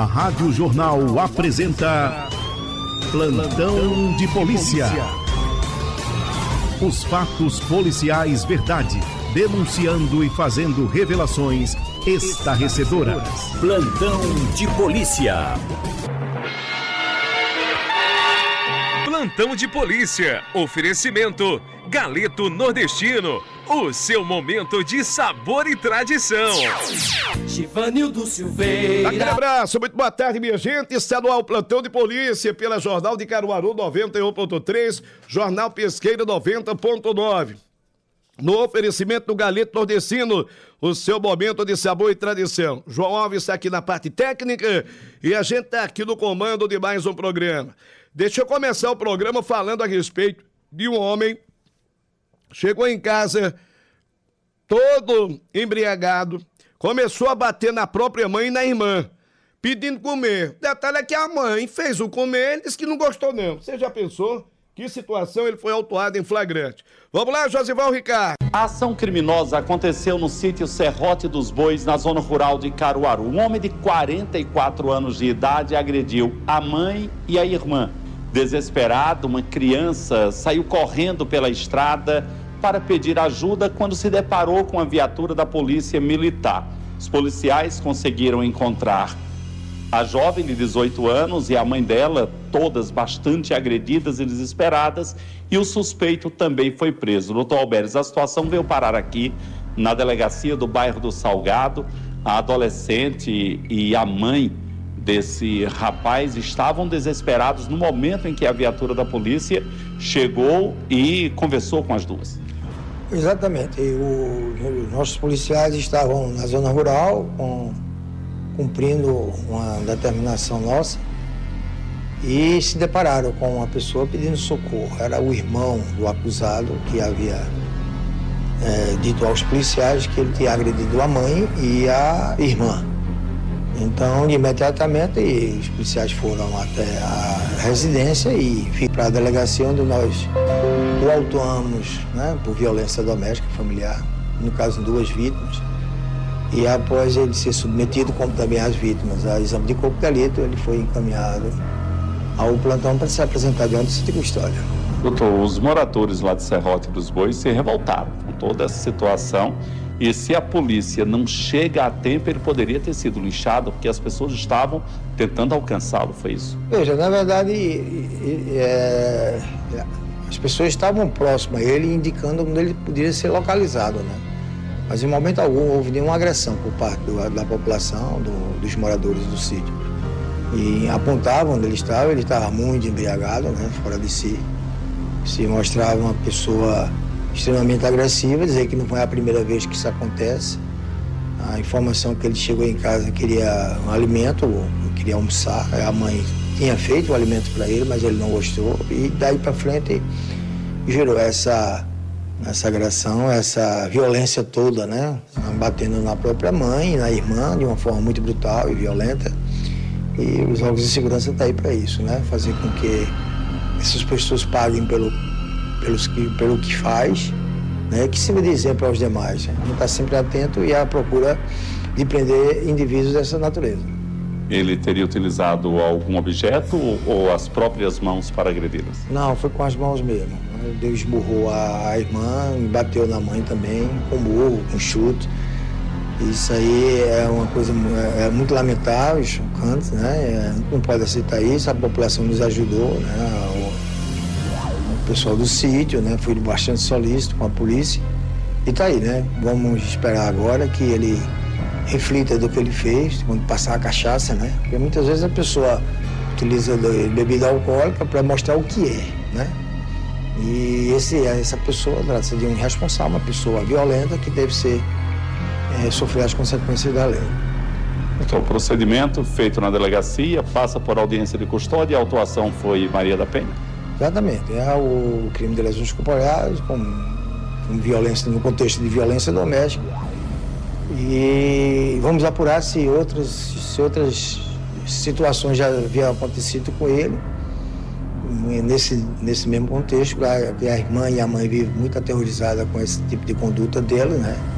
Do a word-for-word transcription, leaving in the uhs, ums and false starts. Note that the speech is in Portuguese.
A Rádio Jornal apresenta Plantão de Polícia. Os fatos policiais verdade, denunciando e fazendo revelações estarrecedoras. Plantão de Polícia. Plantão de Polícia. Oferecimento Galeto Nordestino. O seu momento de sabor e tradição. Givanildo Silveira. Aquele abraço, muito boa tarde, minha gente. Está no ar o Plantão de Polícia pela Jornal de Caruaru noventa e um ponto três, Jornal Pesqueira noventa ponto nove. No oferecimento do Galeto Nordestino, o seu momento de sabor e tradição. João Alves está aqui na parte técnica e a gente está aqui no comando de mais um programa. Deixa eu começar o programa falando a respeito de um homem que chegou em casa todo embriagado, começou a bater na própria mãe e na irmã, pedindo comer. Detalhe é que a mãe fez o comer, ele disse que não gostou não. Você já pensou? Que situação, ele foi autuado em flagrante. Vamos lá, Josival Ricardo. A ação criminosa aconteceu no sítio Serrote dos Bois, na zona rural de Caruaru. Um homem de quarenta e quatro anos de idade agrediu a mãe e a irmã. Desesperado, uma criança saiu correndo pela estrada para pedir ajuda quando se deparou com a viatura da polícia militar. Os policiais conseguiram encontrar a jovem de dezoito anos e a mãe dela, todas bastante agredidas e desesperadas, e o suspeito também foi preso. Doutor Alberes, a situação veio parar aqui na delegacia do bairro do Salgado. A adolescente e a mãe desse rapaz estavam desesperados no momento em que a viatura da polícia chegou e conversou com as duas. Exatamente. Os nossos policiais estavam na zona rural, com, cumprindo uma determinação nossa, e se depararam com uma pessoa pedindo socorro. Era o irmão do acusado que havia é, dito aos policiais que ele tinha agredido a mãe e a irmã. Então, imediatamente, os policiais foram até a residência e foram para a delegacia onde nós o autuamos, né, por violência doméstica familiar, no caso, duas vítimas. E após ele ser submetido, como também as vítimas, a exame de corpo de delito, ele foi encaminhado ao plantão para ser apresentado diante dessa tipo de história. Doutor, os moradores lá de Serrote dos Bois se revoltaram com toda essa situação. E se a polícia não chega a tempo, ele poderia ter sido linchado, porque as pessoas estavam tentando alcançá-lo, foi isso? Veja, na verdade, é, as pessoas estavam próximas a ele, indicando onde ele poderia ser localizado, né? Mas em momento algum houve nenhuma agressão por parte do, da população, do, dos moradores do sítio. E apontavam onde ele estava, ele estava muito embriagado, né? Fora de si. Se mostrava uma pessoa extremamente agressiva, dizer que não foi a primeira vez que isso acontece. A informação que ele chegou em casa queria um alimento, queria almoçar, a mãe tinha feito o alimento para ele, mas ele não gostou, e daí para frente gerou essa, essa agressão, essa violência toda, né? Batendo na própria mãe, na irmã, de uma forma muito brutal e violenta. E os órgãos de segurança estão aí para isso, né? Fazer com que essas pessoas paguem pelo Pelos que, pelo que faz, né, que sirva de exemplo aos demais. A gente está sempre atento e à procura de prender indivíduos dessa natureza. Ele teria utilizado algum objeto ou as próprias mãos para agredi-las? Não, foi com as mãos mesmo. Ele esburrou a, a irmã, bateu na mãe também, com burro, com chute. Isso aí é uma coisa é muito lamentável, chocante, né? É, não pode aceitar isso, a população nos ajudou, né? O pessoal do sítio, né, foi bastante solícito com a polícia e tá aí, né, vamos esperar agora que ele reflita do que ele fez, quando passar a cachaça, né, porque muitas vezes a pessoa utiliza bebida alcoólica para mostrar o que é, né, e esse, essa pessoa trata-se de um irresponsável, uma pessoa violenta que deve ser, é, sofrer as consequências da lei. Então, o procedimento feito na delegacia passa por audiência de custódia e a autuação foi Maria da Penha? Exatamente, é o crime de lesões corporais, com, com violência, no contexto de violência doméstica. E vamos apurar se outras, se outras situações já haviam acontecido com ele. Nesse, nesse mesmo contexto, a, a irmã e a mãe vivem muito aterrorizadas com esse tipo de conduta dele, né?